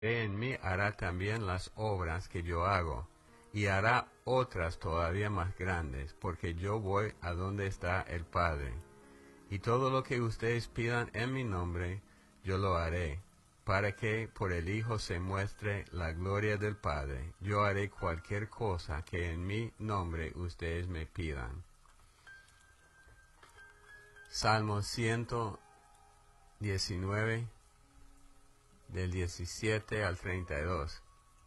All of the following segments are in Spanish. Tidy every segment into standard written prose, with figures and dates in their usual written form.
en mí hará también las obras que yo hago, y hará otras todavía más grandes, porque yo voy a donde está el Padre. Y todo lo que ustedes pidan en mi nombre, yo lo haré, para que por el Hijo se muestre la gloria del Padre. Yo haré cualquier cosa que en mi nombre ustedes me pidan. Salmo 119, del 17 al 32.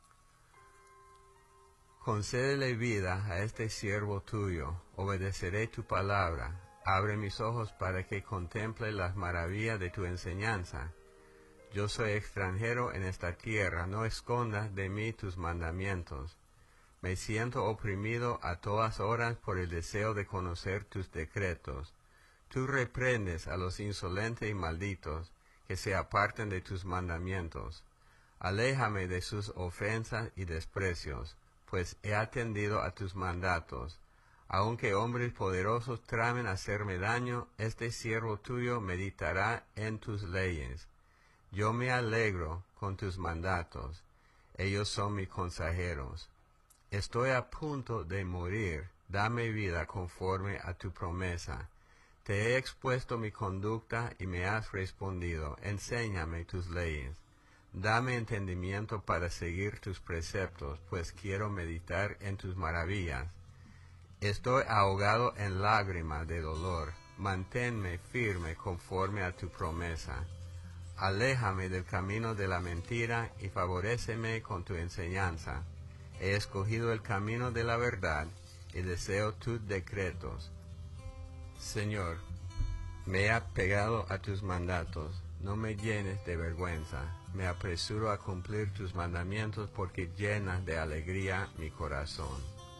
Concédele vida a este siervo tuyo, obedeceré tu palabra. Abre mis ojos para que contemple las maravillas de tu enseñanza. Yo soy extranjero en esta tierra, no escondas de mí tus mandamientos. Me siento oprimido a todas horas por el deseo de conocer tus decretos. Tú reprendes a los insolentes y malditos, que se aparten de tus mandamientos. Aléjame de sus ofensas y desprecios, pues he atendido a tus mandatos. Aunque hombres poderosos tramen hacerme daño, este siervo tuyo meditará en tus leyes. Yo me alegro con tus mandatos, ellos son mis consejeros. Estoy a punto de morir, dame vida conforme a tu promesa. Te he expuesto mi conducta y me has respondido, enséñame tus leyes. Dame entendimiento para seguir tus preceptos, pues quiero meditar en tus maravillas. Estoy ahogado en lágrimas de dolor, manténme firme conforme a tu promesa. Aléjame del camino de la mentira y favoréceme con tu enseñanza. He escogido el camino de la verdad y deseo tus decretos. Señor, me he apegado a tus mandatos, no me llenes de vergüenza. Me apresuro a cumplir tus mandamientos porque llenas de alegría mi corazón.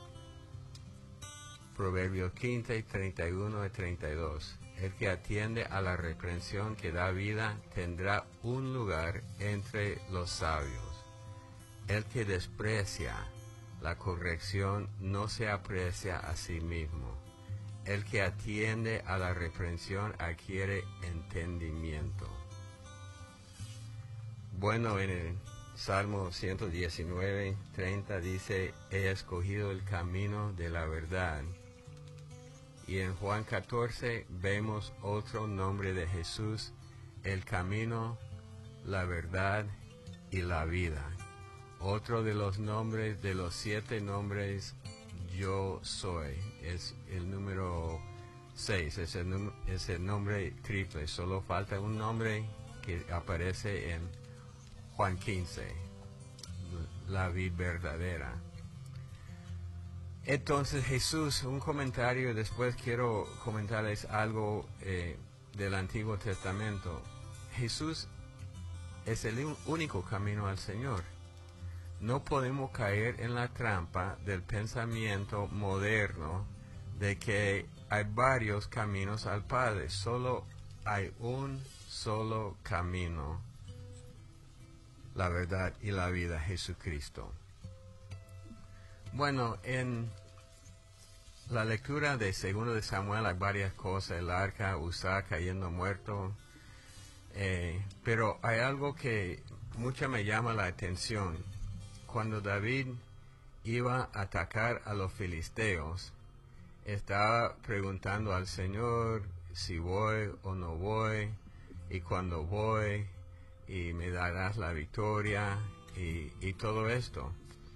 Proverbios 15, 31 y 32. El que atiende a la reprensión que da vida tendrá un lugar entre los sabios. El que desprecia la corrección no se aprecia a sí mismo. El que atiende a la reprensión adquiere entendimiento. Bueno, en el Salmo 119, 30 dice, he escogido el camino de la verdad. Y en Juan 14 vemos otro nombre de Jesús, el camino, la verdad y la vida. Otro de los nombres, de los 7 nombres, yo soy, es el número 6, es el nombre triple. Solo falta un nombre que aparece en Juan 15, la vid verdadera. Entonces Jesús, un comentario, después quiero comentarles algo del Antiguo Testamento. Jesús es el único camino al Señor. No podemos caer en la trampa del pensamiento moderno de que hay varios caminos al Padre. Solo hay un solo camino, la verdad y la vida, Jesucristo. Bueno, en la lectura de 2 de Samuel hay varias cosas, el arca, Uzá cayendo muerto, pero hay algo que mucho me llama la atención. Cuando David iba a atacar a los filisteos, estaba preguntando al Señor si voy o no voy, y cuando voy, y me darás la victoria, y todo esto.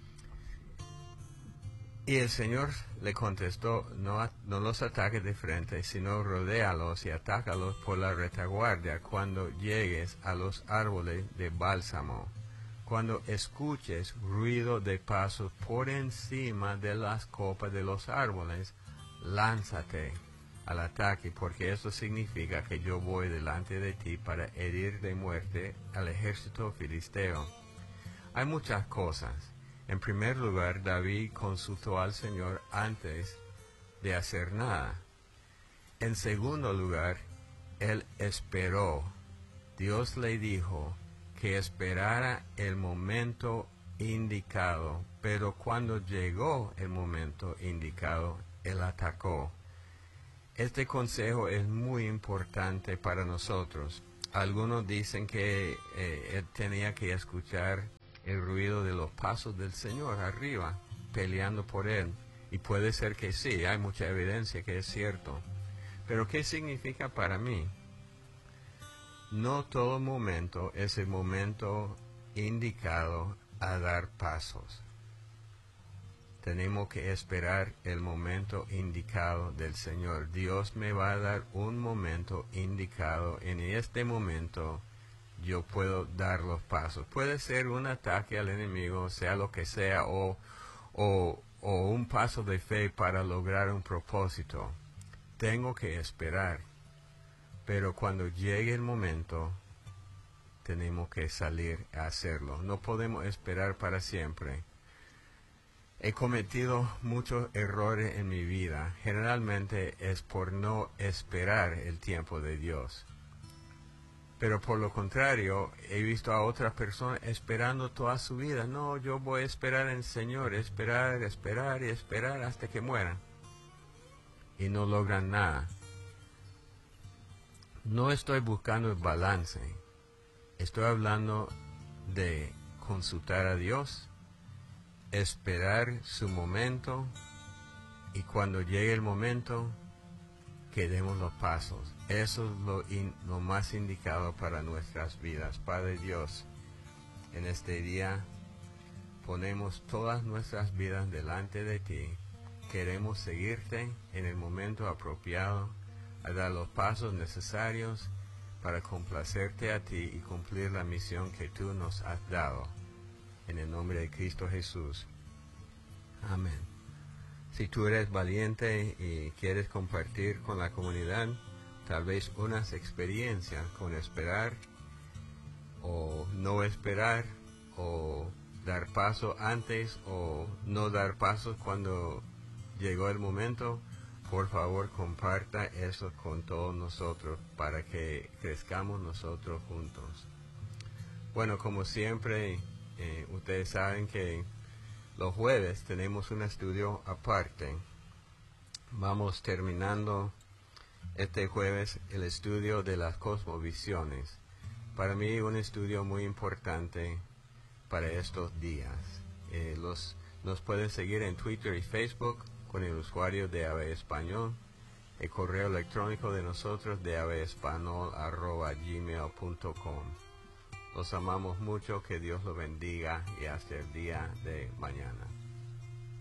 Y el Señor le contestó, no los ataques de frente, sino rodéalos y atácalos por la retaguardia cuando llegues a los árboles de bálsamo. Cuando escuches ruido de pasos por encima de las copas de los árboles, lánzate al ataque, porque eso significa que yo voy delante de ti para herir de muerte al ejército filisteo. Hay muchas cosas. En primer lugar, David consultó al Señor antes de hacer nada. En segundo lugar, él esperó. Dios le dijo que esperara el momento indicado, pero cuando llegó el momento indicado, él atacó. Este consejo es muy importante para nosotros. algunos dicen que él tenía que escuchar el ruido de los pasos del Señor arriba, peleando por él. Y puede ser que sí, hay mucha evidencia que es cierto. Pero ¿qué significa para mí? No todo momento es el momento indicado a dar pasos. Tenemos que esperar el momento indicado del Señor. Dios me va a dar un momento indicado. En este momento yo puedo dar los pasos. Puede ser un ataque al enemigo, sea lo que sea, o un paso de fe para lograr un propósito. Tengo que esperar. Pero cuando llegue el momento, tenemos que salir a hacerlo. No podemos esperar para siempre. He cometido muchos errores en mi vida. Generalmente es por no esperar el tiempo de Dios. Pero por lo contrario, he visto a otras personas esperando toda su vida. No, yo voy a esperar en el Señor, esperar y esperar hasta que mueran. Y no logran nada. No estoy buscando el balance. Estoy hablando de consultar a Dios, esperar su momento, y cuando llegue el momento, que demos los pasos. Eso es lo más indicado para nuestras vidas. Padre Dios, en este día ponemos todas nuestras vidas delante de ti. Queremos seguirte en el momento apropiado, a dar los pasos necesarios para complacerte a ti y cumplir la misión que tú nos has dado. En el nombre de Cristo Jesús. Amén. Si tú eres valiente y quieres compartir con la comunidad tal vez unas experiencias con esperar o no esperar, o dar paso antes o no dar pasos cuando llegó el momento, por favor comparta eso con todos nosotros para que crezcamos nosotros juntos. Bueno, como siempre, ustedes saben que los jueves tenemos un estudio aparte. Vamos terminando este jueves el estudio de las cosmovisiones. Para mí un estudio muy importante para estos días. Nos pueden seguir en Twitter y Facebook con el usuario de AB Español. El correo electrónico de nosotros de abespanol@gmail.com. Los amamos mucho, que Dios los bendiga y hasta el día de mañana.